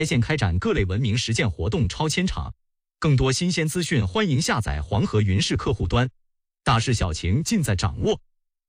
线开展各类文明实践活动超1000场。更多新鲜资讯，欢迎下载黄河云视客户端。大事小情尽在掌握。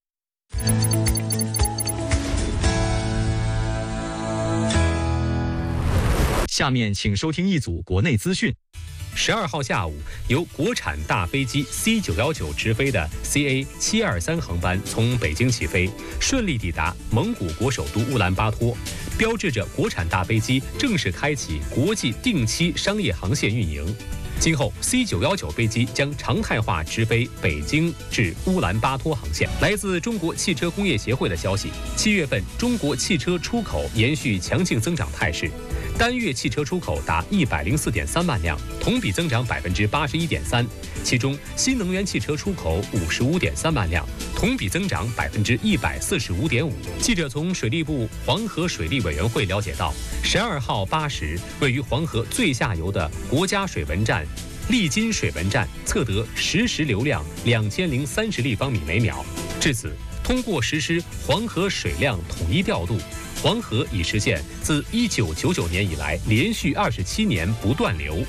下面请收听一组国内资讯。 12号下午，由国产大飞机 C919 直飞的 CA723航班从北京起飞，顺利抵达蒙古国首都乌兰巴托，标志着国产大飞机正式开启国际定期商业航线运营。今后 C919 飞机将常态化直飞北京至乌兰巴托航线。来自中国汽车工业协会的消息，7月份中国汽车出口延续强劲增长态势，单月汽车出口达104.3万辆，同比增长81.3%。其中，新能源汽车出口55.3万辆，同比增长145.5%。记者从水利部黄河水利委员会了解到，12号8时，位于黄河最下游的国家水文站利津水文站测得实时流量2030立方米每秒。至此，通过实施黄河水量统一调度，黄河已实现自1999年以来连续27年不断流。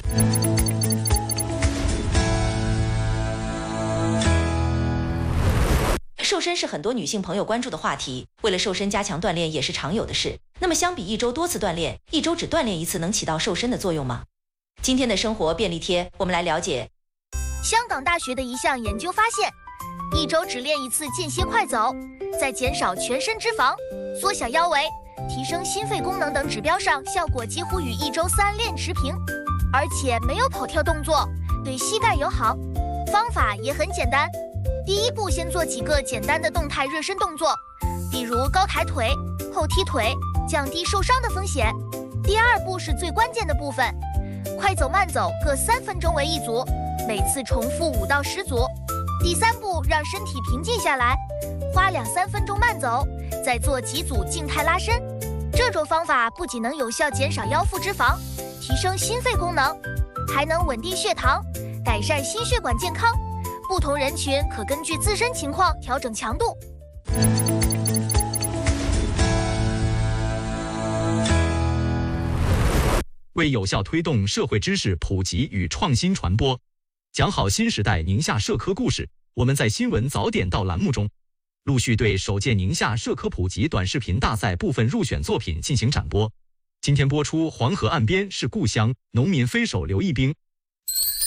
瘦身是很多女性朋友关注的话题，为了瘦身加强锻炼也是常有的事。那么相比一周多次锻炼，一周只锻炼一次能起到瘦身的作用吗？今天的生活便利贴，我们来了解。 香港大学的一项研究发现，一周只练一次间歇快走，在减少全身脂肪、缩小腰围、提升心肺功能等指标上，效果几乎与一周3练持平，而且没有跑跳动作，对膝盖友好。方法也很简单，第一步先做几个简单的动态热身动作，比如高抬腿、后踢腿，降低受伤的风险。第二步是最关键的部分，快走慢走各3分钟为一组，每次重复5到10组。第三步让身体平静下来，花2-3分钟慢走，再做几组静态拉伸。这种方法不仅能有效减少腰腹脂肪，提升心肺功能，还能稳定血糖，改善心血管健康。不同人群可根据自身情况调整强度。 为有效推动社会知识普及与创新传播，讲好新时代宁夏社科故事，我们在新闻早点到栏目中陆续对首届宁夏社科普及短视频大赛部分入选作品进行展播。今天播出《黄河岸边是故乡》，农民飞手刘一兵